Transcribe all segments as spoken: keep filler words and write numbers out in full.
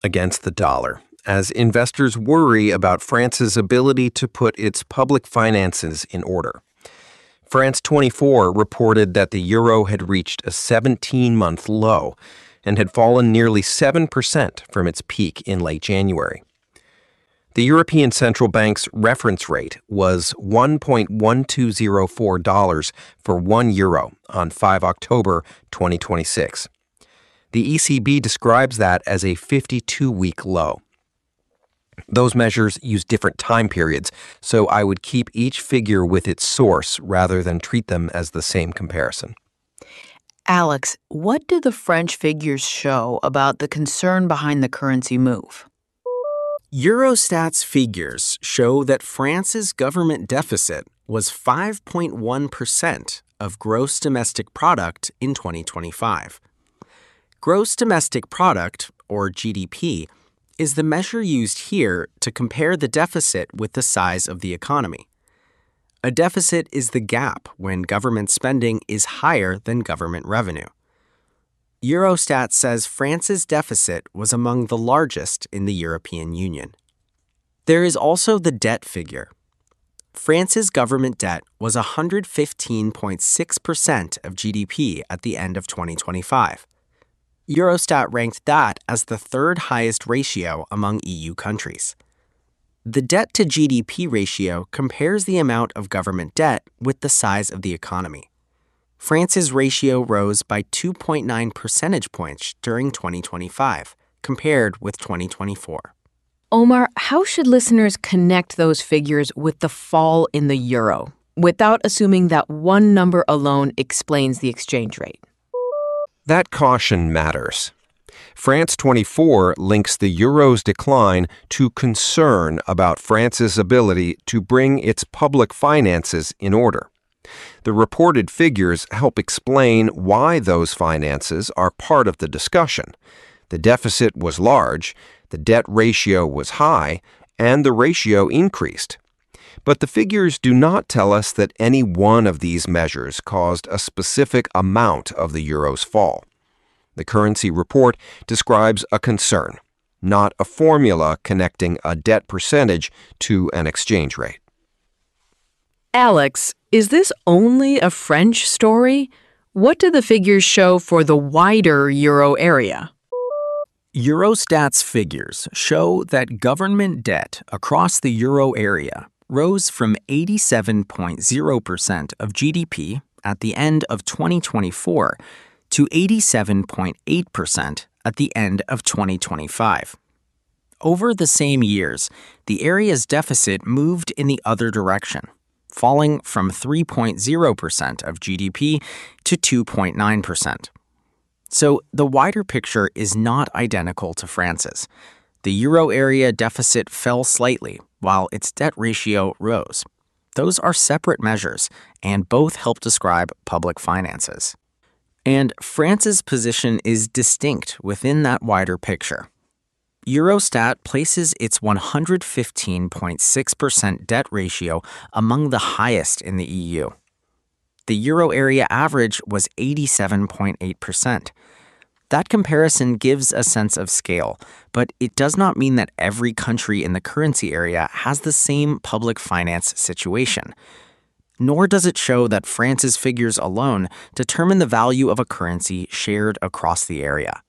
against the dollar, as investors worry about France's ability to put its public finances in order. France twenty-four reported that the euro had reached a seventeen-month low and had fallen nearly seven percent from its peak in late January. The European Central Bank's reference rate was one point one two zero four dollars for one euro on the fifth of October twenty twenty-six. The E C B describes that as a fifty-two-week low. Those measures use different time periods, so I would keep each figure with its source rather than treat them as the same comparison. Alex, what do the French figures show about the concern behind the currency move? Eurostat's figures show that France's government deficit was five point one percent of gross domestic product in twenty twenty-five. Gross domestic product, or G D P, is the measure used here to compare the deficit with the size of the economy. A deficit is the gap when government spending is higher than government revenue. Eurostat says France's deficit was among the largest in the European Union. There is also the debt figure. France's government debt was one hundred fifteen point six percent of G D P at the end of twenty twenty-five. Eurostat ranked that as the third highest ratio among E U countries. The debt to G D P ratio compares the amount of government debt with the size of the economy. France's ratio rose by two point nine percentage points during twenty twenty-five, compared with twenty twenty-four. Omar, how should listeners connect those figures with the fall in the euro, without assuming that one number alone explains the exchange rate? That caution matters. France twenty-four links the euro's decline to concern about France's ability to bring its public finances in order. The reported figures help explain why those finances are part of the discussion. The deficit was large, the debt ratio was high, and the ratio increased. But the figures do not tell us that any one of these measures caused a specific amount of the euro's fall. The currency report describes a concern, not a formula connecting a debt percentage to an exchange rate. Alex, is this only a French story? What do the figures show for the wider euro area? Eurostat's figures show that government debt across the euro area rose from eighty-seven point zero percent of G D P at the end of twenty twenty-four to eighty-seven point eight percent at the end of twenty twenty-five. Over the same years, the area's deficit moved in the other direction, falling from three point zero percent of G D P to two point nine percent. So the wider picture is not identical to France's. The euro area deficit fell slightly, while its debt ratio rose. Those are separate measures, and both help describe public finances. And France's position is distinct within that wider picture. Eurostat places its one hundred fifteen point six percent debt ratio among the highest in the E U. The euro area average was eighty-seven point eight percent. That comparison gives a sense of scale, but it does not mean that every country in the currency area has the same public finance situation. Nor does it show that France's figures alone determine the value of a currency shared across the area.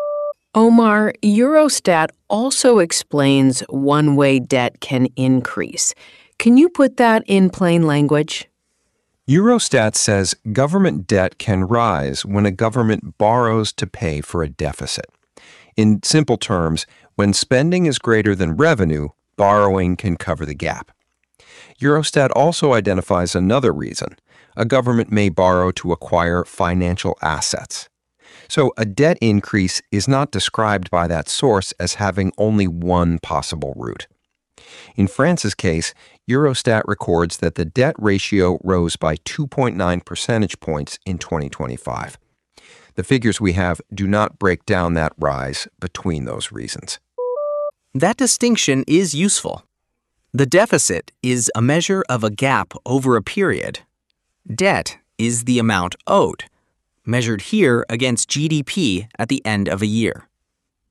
Omar, Eurostat also explains one-way debt can increase. Can you put that in plain language? Eurostat says government debt can rise when a government borrows to pay for a deficit. In simple terms, when spending is greater than revenue, borrowing can cover the gap. Eurostat also identifies another reason. A government may borrow to acquire financial assets. So a debt increase is not described by that source as having only one possible route. In France's case, Eurostat records that the debt ratio rose by two point nine percentage points in twenty twenty-five. The figures we have do not break down that rise between those reasons. That distinction is useful. The deficit is a measure of a gap over a period. Debt is the amount owed, measured here against G D P at the end of a year.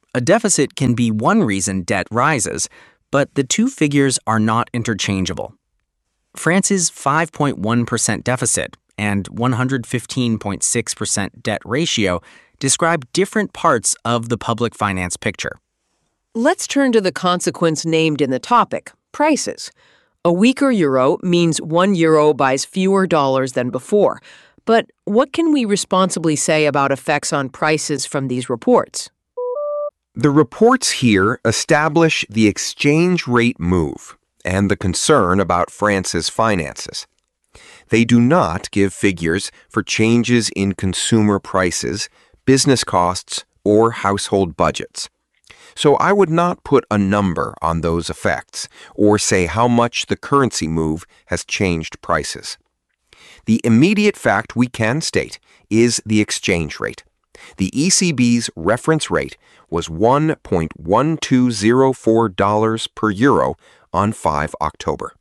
A deficit can be one reason debt rises, but the two figures are not interchangeable. France's five point one percent deficit and one hundred fifteen point six percent debt ratio describe different parts of the public finance picture. Let's turn to the consequence named in the topic, prices. A weaker euro means one euro buys fewer dollars than before. But what can we responsibly say about effects on prices from these reports? The reports here establish the exchange rate move and the concern about France's finances. They do not give figures for changes in consumer prices, business costs, or household budgets. So I would not put a number on those effects or say how much the currency move has changed prices. The immediate fact we can state is the exchange rate. The E C B's reference rate was one point one two zero four dollars per euro on the fifth of October.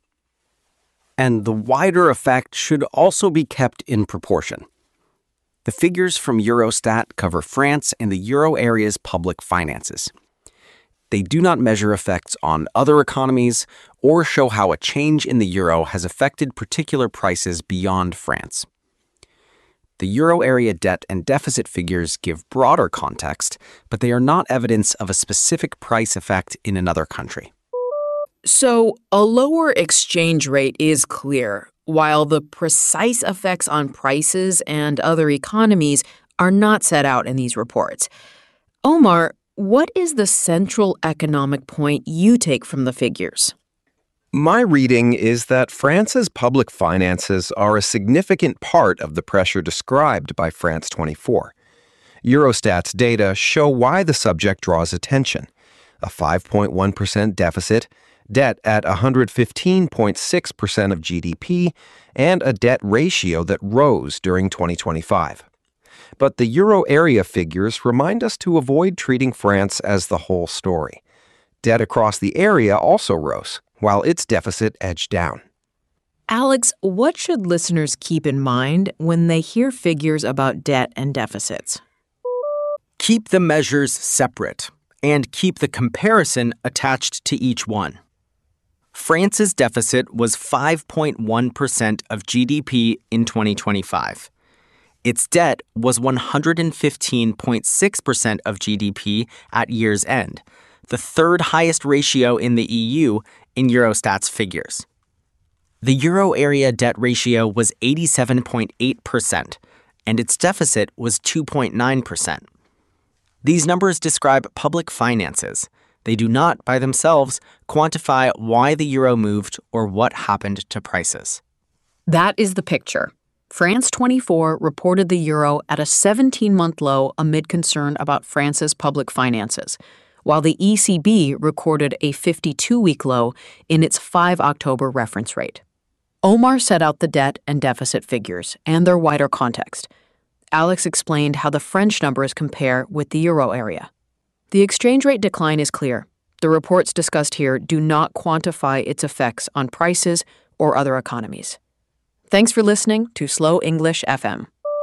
And the wider effect should also be kept in proportion. The figures from Eurostat cover France and the euro area's public finances. They do not measure effects on other economies or show how a change in the euro has affected particular prices beyond France. The euro area debt and deficit figures give broader context, but they are not evidence of a specific price effect in another country. So, a lower exchange rate is clear, while the precise effects on prices and other economies are not set out in these reports. Omar, what is the central economic point you take from the figures? My reading is that France's public finances are a significant part of the pressure described by France twenty-four. Eurostat's data show why the subject draws attention. A five point one percent deficit, debt at one hundred fifteen point six percent of G D P, and a debt ratio that rose during twenty twenty-five. But the euro area figures remind us to avoid treating France as the whole story. Debt across the area also rose, while its deficit edged down. Alex, what should listeners keep in mind when they hear figures about debt and deficits? Keep the measures separate and keep the comparison attached to each one. France's deficit was five point one percent of G D P in twenty twenty-five. Its debt was one hundred fifteen point six percent of G D P at year's end, the third highest ratio in the E U in Eurostat's figures. The euro area debt ratio was eighty-seven point eight percent, and its deficit was two point nine percent. These numbers describe public finances. They do not, by themselves, quantify why the euro moved or what happened to prices. That is the picture. France twenty-four reported the euro at a seventeen-month low amid concern about France's public finances, while the E C B recorded a fifty-two-week low in its the fifth of October reference rate. Omar set out the debt and deficit figures and their wider context. Alex explained how the French numbers compare with the euro area. The exchange rate decline is clear. The reports discussed here do not quantify its effects on prices or other economies. Thanks for listening to Slow English F M.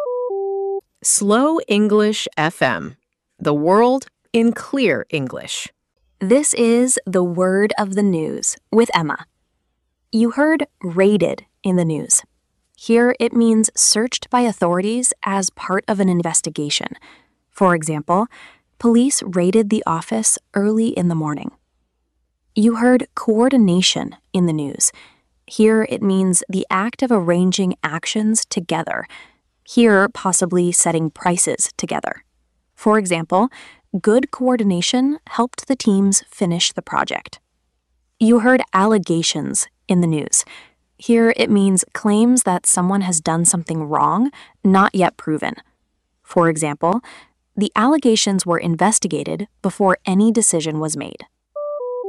Slow English F M. The world in clear English. This is the word of the news with Emma. You heard raided in the news. Here it means searched by authorities as part of an investigation. For example, police raided the office early in the morning. You heard coordination in the news. Here it means the act of arranging actions together. Here, possibly setting prices together. For example, good coordination helped the teams finish the project. You heard allegations in the news. Here it means claims that someone has done something wrong, not yet proven. For example, the allegations were investigated before any decision was made.